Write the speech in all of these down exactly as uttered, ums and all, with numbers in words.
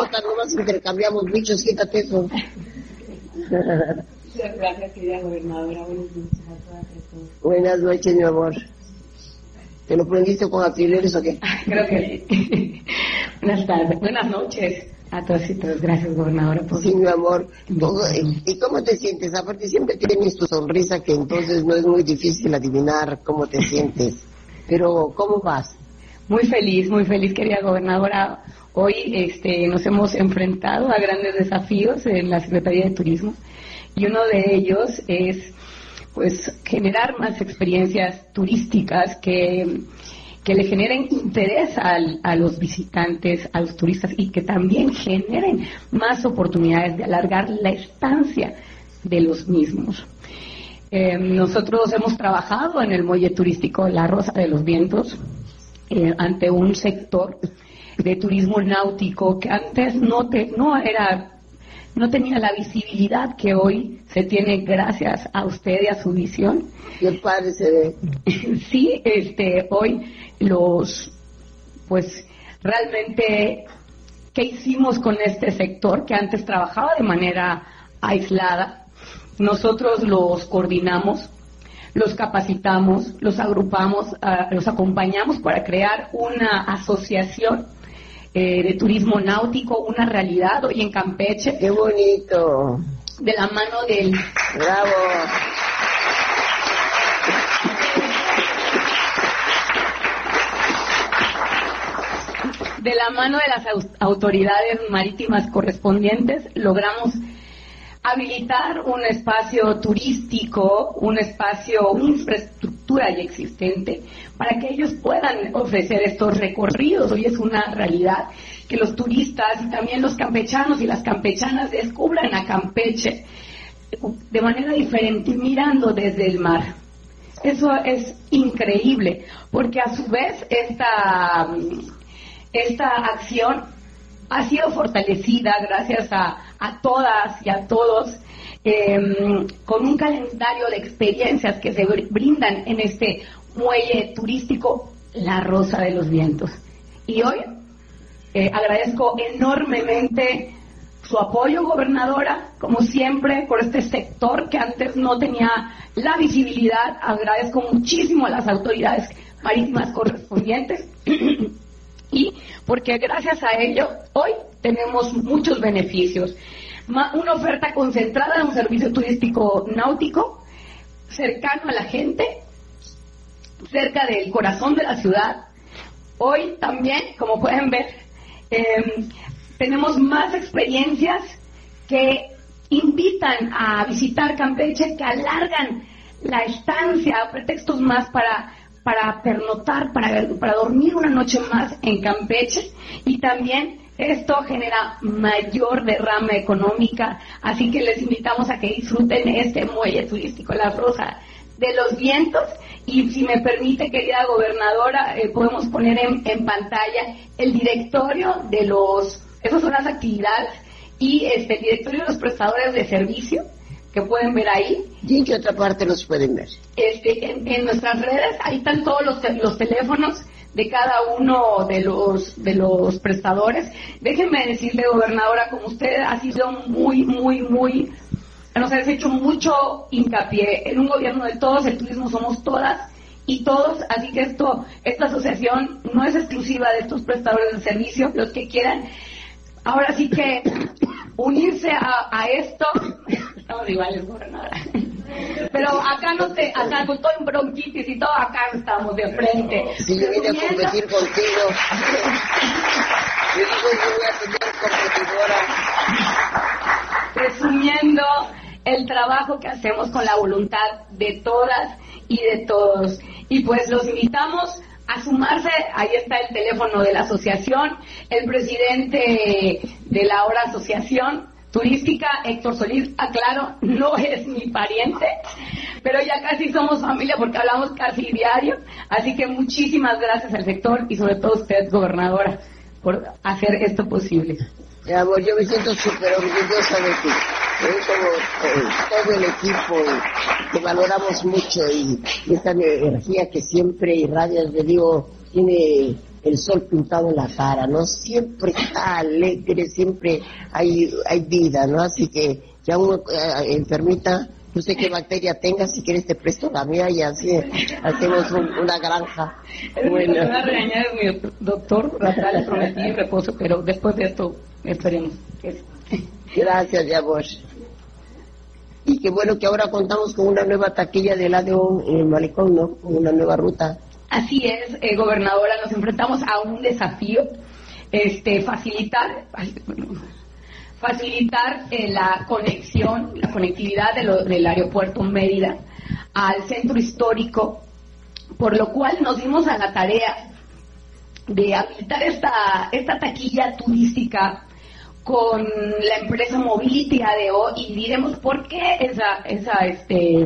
importa, nomás intercambiamos bichos, quítate eso. Muchas gracias, querida gobernadora. Buenas noches a todas y a todos. Buenas noches, mi amor. ¿Te lo prendiste con alfileres o qué? Creo que sí. Buenas tardes, buenas noches a todos y todas. Gracias, gobernadora. Por... Sí, mi amor. ¿Y cómo te sientes? Aparte, siempre tienes tu sonrisa, que entonces no es muy difícil adivinar cómo te sientes. Pero, ¿cómo vas? Muy feliz, muy feliz, querida gobernadora. Hoy este, nos hemos enfrentado a grandes desafíos en la Secretaría de Turismo y uno de ellos es pues generar más experiencias turísticas que, que le generen interés al, a los visitantes, a los turistas y que también generen más oportunidades de alargar la estancia de los mismos. Eh, nosotros hemos trabajado en el muelle turístico La Rosa de los Vientos eh, ante un sector de turismo náutico que antes no te, no era no tenía la visibilidad que hoy se tiene gracias a usted y a su visión. Qué padre se ve. Sí, este, hoy los, pues, realmente, ¿qué hicimos con este sector que antes trabajaba de manera aislada? Nosotros los coordinamos, los capacitamos, los agrupamos, uh, los acompañamos para crear una asociación Eh, de turismo náutico, una realidad hoy en Campeche. ¡Qué bonito! De la mano del... ¡Bravo! De la mano de las autoridades marítimas correspondientes, logramos habilitar un espacio turístico, un espacio, una infraestructura ya existente, para que ellos puedan ofrecer estos recorridos. Hoy es una realidad que los turistas y también los campechanos y las campechanas descubran a Campeche de manera diferente, mirando desde el mar. Eso es increíble, porque a su vez esta, esta acción ha sido fortalecida gracias a, a todas y a todos eh, con un calendario de experiencias que se brindan en este muelle turístico La Rosa de los Vientos. Y hoy eh, agradezco enormemente su apoyo, gobernadora, como siempre, por este sector que antes no tenía la visibilidad. Agradezco muchísimo a las autoridades marítimas correspondientes y porque gracias a ello hoy tenemos muchos beneficios. Una oferta concentrada de un servicio turístico náutico cercano a la gente, cerca del corazón de la ciudad. Hoy también, como pueden ver, eh, tenemos más experiencias que invitan a visitar Campeche, que alargan la estancia, pretextos más para para pernotar, para, para dormir una noche más en Campeche, y también esto genera mayor derrama económica, así que les invitamos a que disfruten este muelle turístico La Rosa de los Vientos. Y si me permite, querida gobernadora, eh, podemos poner en, en pantalla el directorio de los, esas son las actividades, y este el directorio de los prestadores de servicio, que pueden ver ahí. ¿Y en qué otra parte los pueden ver? Este, en, en nuestras redes, ahí están todos los, te, los teléfonos de cada uno de los de los prestadores. Déjenme decirle, gobernadora, como usted ha sido muy, muy, muy, nos ha hecho mucho hincapié en un gobierno de todos, el turismo somos todas y todos, así que esto, esta asociación no es exclusiva de estos prestadores de servicio, los que quieran, ahora sí que unirse a, a esto. Estamos iguales, gobernadora. Pero acá no te, acá con todo en bronquitis y todo, acá estamos de frente. Si yo vine a competir contigo, yo digo, yo voy a tener competidora. Resumiendo el trabajo que hacemos con la voluntad de todas y de todos. Y pues los invitamos a sumarse. Ahí está el teléfono de la asociación, el presidente de la ahora asociación turística, Héctor Solís, aclaro, no es mi pariente, pero ya casi somos familia porque hablamos casi diario, así que muchísimas gracias al sector y sobre todo usted, gobernadora, por hacer esto posible. Mi amor, yo me siento súper orgullosa de ti, ¿eh? Como eh, todo el equipo, eh, te valoramos mucho, y, y esta energía que siempre irradias, le digo, tiene el sol pintado en la cara, ¿no? Siempre está alegre, siempre hay hay vida, ¿no? Así que ya uno eh, enfermita, no sé qué bacteria tenga, si quieres te presto la mía y así hacemos un, una granja. Bueno. Me va a regañar mi doctor, le prometí reposo, pero después de esto esperemos. Gracias, mi amor. Y qué bueno que ahora contamos con una nueva taquilla de helado en el malecón, ¿no? Con una nueva ruta. Así es, eh, gobernadora, nos enfrentamos a un desafío, este, facilitar, facilitar eh, la conexión, la conectividad de lo, del aeropuerto Mérida al centro histórico, por lo cual nos dimos a la tarea de habilitar esta, esta taquilla turística con la empresa Mobility A D O, y diremos por qué esa, esa, este,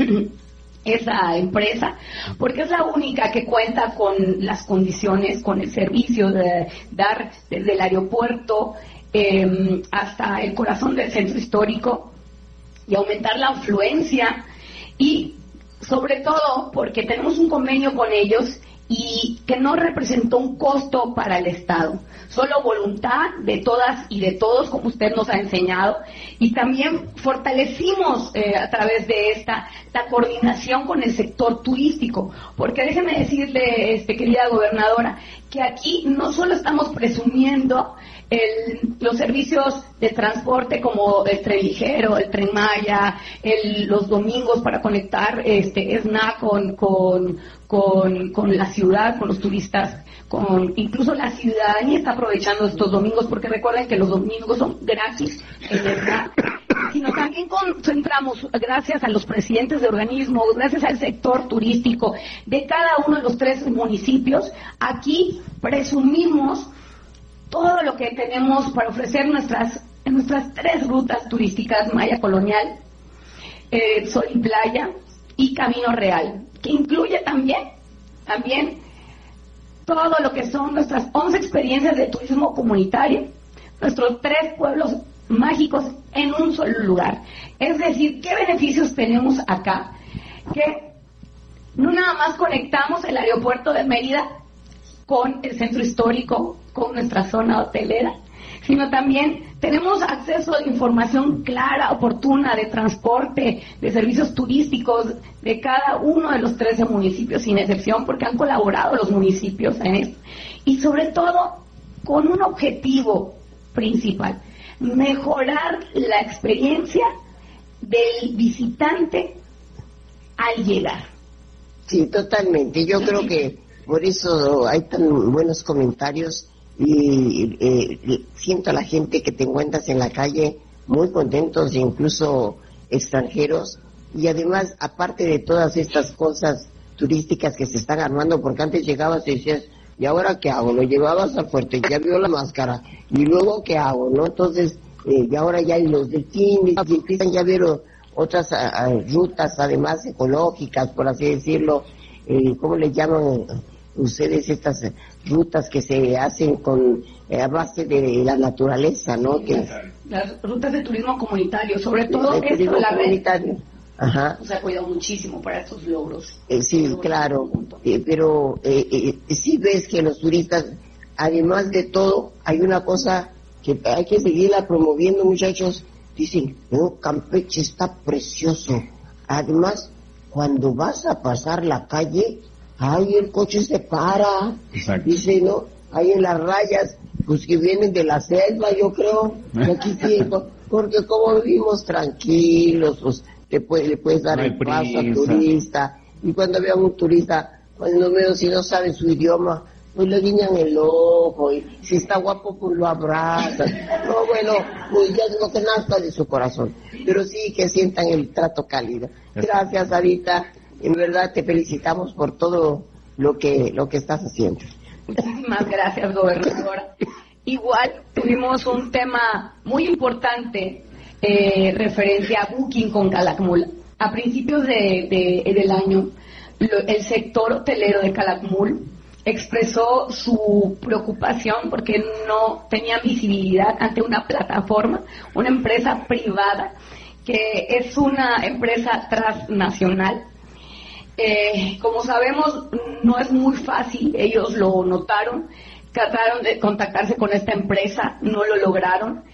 esa empresa, porque es la única que cuenta con las condiciones, con el servicio de dar desde el aeropuerto eh, hasta el corazón del centro histórico y aumentar la afluencia, y sobre todo porque tenemos un convenio con ellos y que no representó un costo para el Estado, solo voluntad de todas y de todos, como usted nos ha enseñado, y también fortalecimos eh, a través de esta la coordinación con el sector turístico, porque déjeme decirle, este, querida gobernadora, que aquí no solo estamos presumiendo el, los servicios de transporte como el tren ligero, el tren Maya, el, los domingos para conectar este S N A con, con, con, con la ciudad, con los turistas, con incluso la ciudadanía está aprovechando estos domingos, porque recuerden que los domingos son gratis en el S N A, sino también concentramos, gracias a los presidentes de organismos, gracias al sector turístico de cada uno de los tres municipios, aquí presumimos todo lo que tenemos para ofrecer nuestras en nuestras tres rutas turísticas: Maya Colonial, eh, Sol y Playa y Camino Real, que incluye también también todo lo que son nuestras once experiencias de turismo comunitario, nuestros tres pueblos mágicos en un solo lugar. Es decir, ¿qué beneficios tenemos acá? Que no nada más conectamos el aeropuerto de Mérida con el centro histórico, con nuestra zona hotelera, sino también tenemos acceso a información clara, oportuna, de transporte, de servicios turísticos de cada uno de los trece municipios, sin excepción, porque han colaborado los municipios en esto. Y sobre todo, con un objetivo principal: mejorar la experiencia del visitante al llegar. Sí, totalmente. Yo creo que por eso hay tan buenos comentarios y eh, siento a la gente que te encuentras en la calle muy contentos, incluso extranjeros, y además, aparte de todas estas cosas turísticas que se están armando, porque antes llegabas y decías, ¿y ahora qué hago? Lo llevabas al fuerte, ya vio la máscara, y luego ¿qué hago? ¿No? Entonces, eh, y ahora ya hay los delfines, y empiezan ya a ver otras a, a, rutas, además ecológicas, por así decirlo. Eh, ¿cómo le llaman ustedes estas rutas que se hacen con eh, a base de la naturaleza, ¿no? Que las rutas de turismo comunitario, sobre todo de esto, turismo la comunitario. red Ajá. se ha cuidado muchísimo para estos logros. Eh, sí, claro, eh, pero eh, eh, sí ves que los turistas, además de todo, hay una cosa que hay que seguirla promoviendo, muchachos. Dicen, no, Campeche está precioso. Además, cuando vas a pasar la calle, ahí el coche se para. Exacto. Dice, no, ahí en las rayas, pues que vienen de la selva, yo creo, y aquí sí, porque como vivimos tranquilos, pues te puede, le puedes dar no el paso al turista, y cuando vean un turista, cuando veo si no sabe su idioma, pues le guiñan el ojo, y si está guapo, pues lo abrazan. No, bueno, pues ya es lo que nazca de su corazón, pero sí que sientan el trato cálido. Gracias, Sarita, en verdad te felicitamos por todo lo que lo que estás haciendo. Muchísimas gracias, gobernadora. Igual tuvimos un tema muy importante eh, referente a Booking con Calakmul. A principios de, de, del año, lo, el sector hotelero de Calakmul expresó su preocupación porque no tenían visibilidad ante una plataforma, una empresa privada que es una empresa transnacional Eh, como sabemos, no es muy fácil, ellos lo notaron, trataron de contactarse con esta empresa, no lo lograron.